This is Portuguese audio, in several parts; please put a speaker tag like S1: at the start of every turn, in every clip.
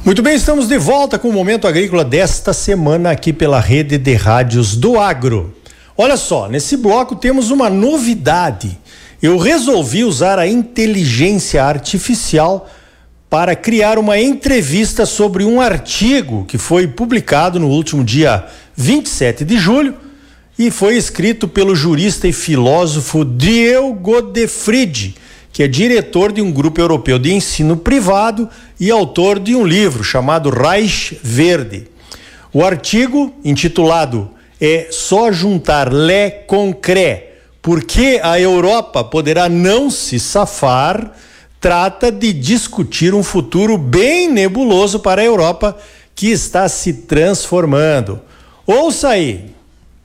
S1: Muito bem, estamos de volta com o Momento Agrícola desta semana aqui pela Rede de Rádios do Agro. Olha só, nesse bloco temos uma novidade. Eu resolvi usar a inteligência artificial para criar uma entrevista sobre um artigo que foi publicado no último dia 27 de julho e foi escrito pelo jurista e filósofo Drieu Godefried, que é diretor de um grupo europeu de ensino privado e autor de um livro chamado Reich Verde. O artigo, intitulado É só juntar lé com cré, porque a Europa poderá não se safar, trata de discutir um futuro bem nebuloso para a Europa que está se transformando. Ouça aí.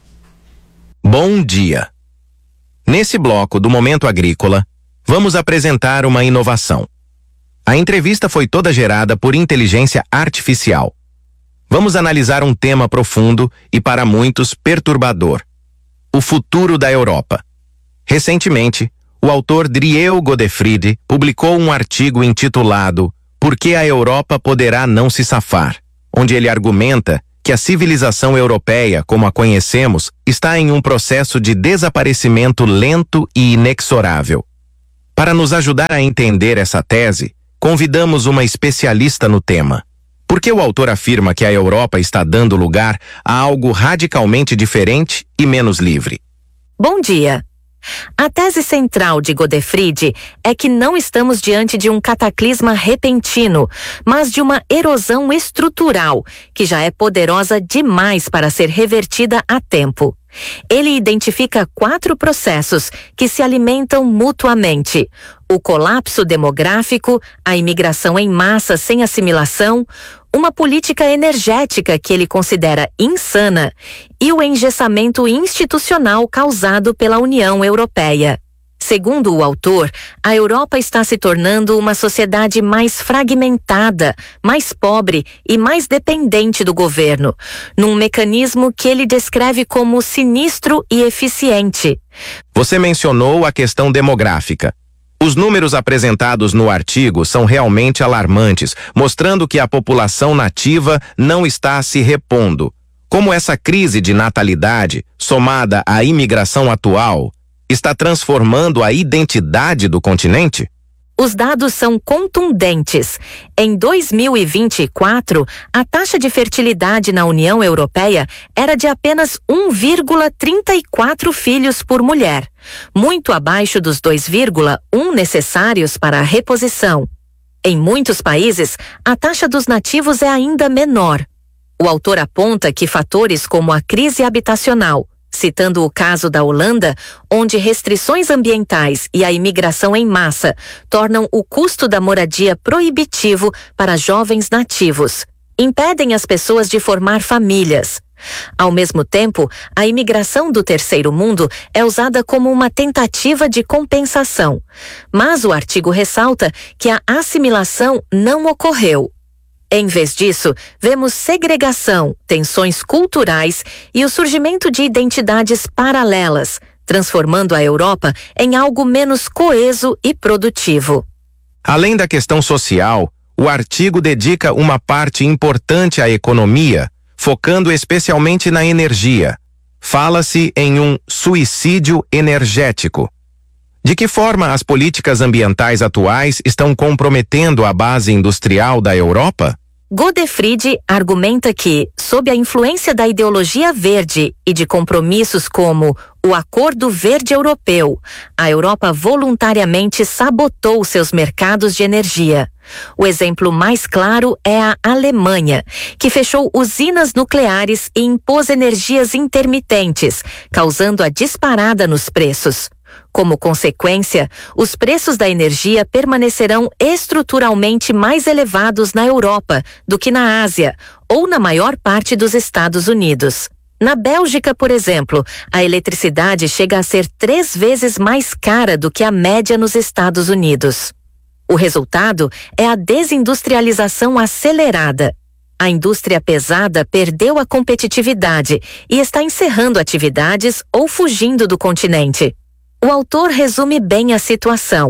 S2: Bom dia. Nesse bloco do Momento Agrícola, vamos apresentar uma inovação. A entrevista foi toda gerada por inteligência artificial. Vamos analisar um tema profundo e, para muitos, perturbador: o futuro da Europa. Recentemente, o autor Drieu Godefried publicou um artigo intitulado Por que a Europa poderá não se safar?, onde ele argumenta que a civilização europeia, como a conhecemos, está em um processo de desaparecimento lento e inexorável. Para nos ajudar a entender essa tese, convidamos uma especialista no tema. Por que o autor afirma que a Europa está dando lugar a algo radicalmente diferente e menos livre?
S3: Bom dia. A tese central de Godefried é que não estamos diante de um cataclisma repentino, mas de uma erosão estrutural, que já é poderosa demais para ser revertida a tempo. Ele identifica 4 processos que se alimentam mutuamente: o colapso demográfico, a imigração em massa sem assimilação, uma política energética que ele considera insana e o engessamento institucional causado pela União Europeia. Segundo o autor, a Europa está se tornando uma sociedade mais fragmentada, mais pobre e mais dependente do governo, num mecanismo que ele descreve como sinistro e eficiente.
S2: Você mencionou a questão demográfica. Os números apresentados no artigo são realmente alarmantes, mostrando que a população nativa não está se repondo. Como essa crise de natalidade, somada à imigração atual, está transformando a identidade do continente?
S3: Os dados são contundentes. Em 2024, a taxa de fertilidade na União Europeia era de apenas 1,34 filhos por mulher, muito abaixo dos 2,1 necessários para a reposição. Em muitos países, a taxa dos nativos é ainda menor. O autor aponta que fatores como a crise habitacional, citando o caso da Holanda, onde restrições ambientais e a imigração em massa tornam o custo da moradia proibitivo para jovens nativos, impedem as pessoas de formar famílias. Ao mesmo tempo, a imigração do terceiro mundo é usada como uma tentativa de compensação. Mas o artigo ressalta que a assimilação não ocorreu. Em vez disso, vemos segregação, tensões culturais e o surgimento de identidades paralelas, transformando a Europa em algo menos coeso e produtivo.
S2: Além da questão social, o artigo dedica uma parte importante à economia, focando especialmente na energia. Fala-se em um suicídio energético. De que forma as políticas ambientais atuais estão comprometendo a base industrial da Europa?
S3: Godefried argumenta que, sob a influência da ideologia verde e de compromissos como o Acordo Verde Europeu, a Europa voluntariamente sabotou seus mercados de energia. O exemplo mais claro é a Alemanha, que fechou usinas nucleares e impôs energias intermitentes, causando a disparada nos preços. Como consequência, os preços da energia permanecerão estruturalmente mais elevados na Europa do que na Ásia ou na maior parte dos Estados Unidos. Na Bélgica, por exemplo, a eletricidade chega a ser 3 vezes mais cara do que a média nos Estados Unidos. O resultado é a desindustrialização acelerada. A indústria pesada perdeu a competitividade e está encerrando atividades ou fugindo do continente. O autor resume bem a situação.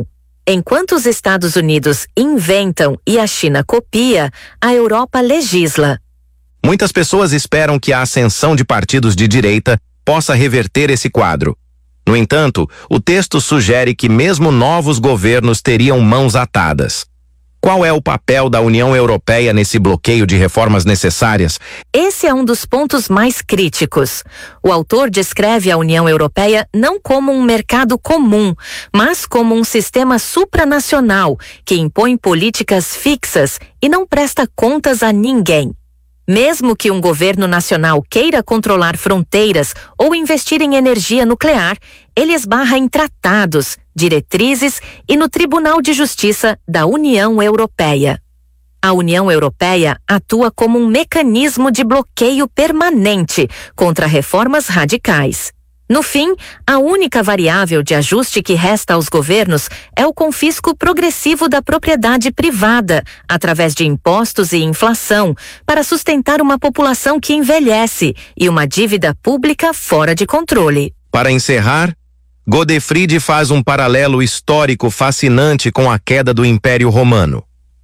S3: Enquanto os Estados Unidos inventam e a China copia, a Europa legisla.
S2: Muitas pessoas esperam que a ascensão de partidos de direita possa reverter esse quadro. No entanto, o texto sugere que mesmo novos governos teriam mãos atadas. Qual é o papel da União Europeia nesse bloqueio de reformas necessárias?
S3: Esse é um dos pontos mais críticos. O autor descreve a União Europeia não como um mercado comum, mas como um sistema supranacional que impõe políticas fixas e não presta contas a ninguém. Mesmo que um governo nacional queira controlar fronteiras ou investir em energia nuclear, ele esbarra em tratados, diretrizes e no Tribunal de Justiça da União Europeia. A União Europeia atua como um mecanismo de bloqueio permanente contra reformas radicais. No fim, a única variável de ajuste que resta aos governos é o confisco progressivo da propriedade privada, através de impostos e inflação, para sustentar uma população que envelhece e uma dívida pública fora de controle.
S2: Para encerrar, Godefried faz um paralelo histórico fascinante com a queda do Império Romano.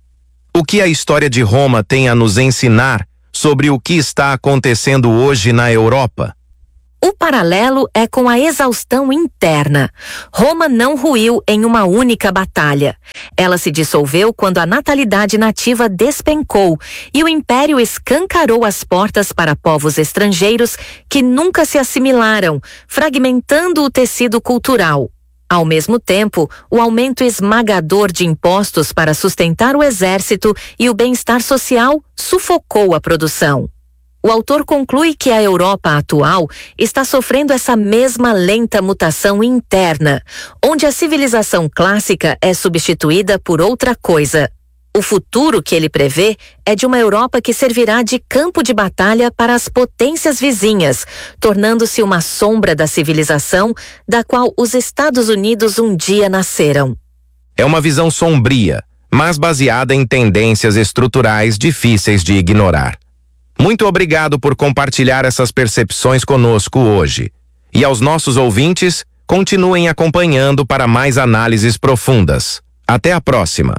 S2: O que a história de Roma tem a nos ensinar sobre o que está acontecendo hoje na Europa?
S3: O paralelo é com a exaustão interna. Roma não ruiu em uma única batalha. Ela se dissolveu quando a natalidade nativa despencou e o império escancarou as portas para povos estrangeiros que nunca se assimilaram, fragmentando o tecido cultural. Ao mesmo tempo, o aumento esmagador de impostos para sustentar o exército e o bem-estar social sufocou a produção. O autor conclui que a Europa atual está sofrendo essa mesma lenta mutação interna, onde a civilização clássica é substituída por outra coisa. O futuro que ele prevê é de uma Europa que servirá de campo de batalha para as potências vizinhas, tornando-se uma sombra da civilização da qual os Estados Unidos um dia nasceram.
S2: É uma visão sombria, mas baseada em tendências estruturais difíceis de ignorar. Muito obrigado por compartilhar essas percepções conosco hoje. E aos nossos ouvintes, continuem acompanhando para mais análises profundas. Até a próxima!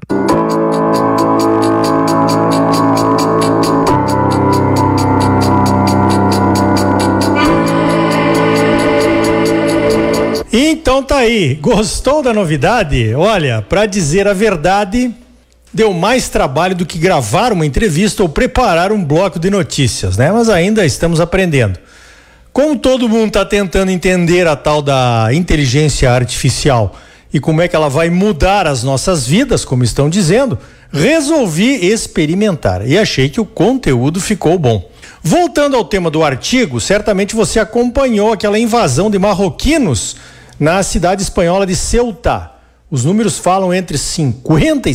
S1: Então tá aí, gostou da novidade? Olha, para dizer a verdade, deu mais trabalho do que gravar uma entrevista ou preparar um bloco de notícias, né? Mas ainda estamos aprendendo. Como todo mundo está tentando entender a tal da inteligência artificial e como é que ela vai mudar as nossas vidas, como estão dizendo, resolvi experimentar e achei que o conteúdo ficou bom. Voltando ao tema do artigo, certamente você acompanhou aquela invasão de marroquinos na cidade espanhola de Ceuta. Os números falam entre 50 e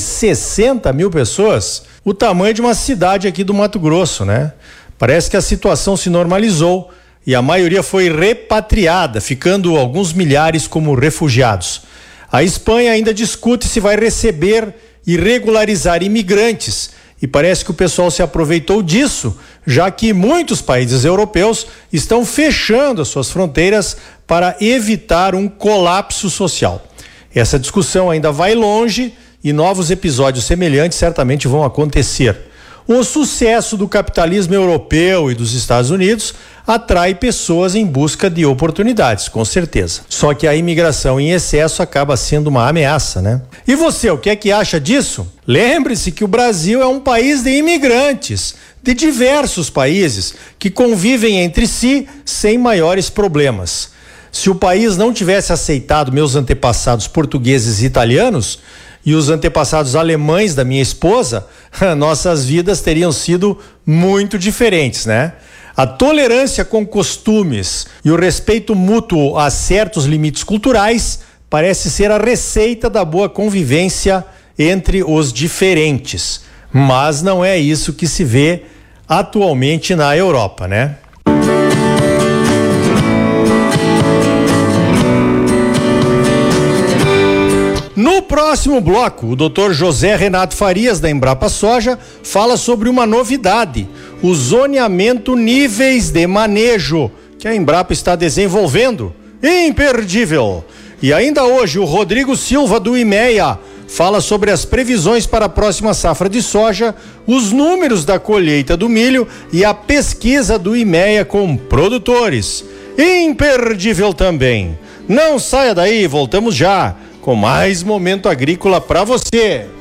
S1: 60 mil pessoas, o tamanho de uma cidade aqui do Mato Grosso, né? Parece que a situação se normalizou e a maioria foi repatriada, ficando alguns milhares como refugiados. A Espanha ainda discute se vai receber e regularizar imigrantes e parece que o pessoal se aproveitou disso, já que muitos países europeus estão fechando as suas fronteiras para evitar um colapso social. Essa discussão ainda vai longe e novos episódios semelhantes certamente vão acontecer. O sucesso do capitalismo europeu e dos Estados Unidos atrai pessoas em busca de oportunidades, com certeza. Só que a imigração em excesso acaba sendo uma ameaça, né? E você, o que é que acha disso? Lembre-se que o Brasil é um país de imigrantes, de diversos países, que convivem entre si sem maiores problemas. Se o país não tivesse aceitado meus antepassados portugueses e italianos e os antepassados alemães da minha esposa, nossas vidas teriam sido muito diferentes, né? A tolerância com costumes e o respeito mútuo a certos limites culturais parece ser a receita da boa convivência entre os diferentes. Mas não é isso que se vê atualmente na Europa, né? No próximo bloco, o Dr. José Renato Farias, da Embrapa Soja, fala sobre uma novidade, o zoneamento níveis de manejo, que a Embrapa está desenvolvendo. Imperdível! E ainda hoje, o Rodrigo Silva, do IMEA, fala sobre as previsões para a próxima safra de soja, os números da colheita do milho e a pesquisa do IMEA com produtores. Imperdível também. Não saia daí, voltamos já com mais Momento Agrícola para você.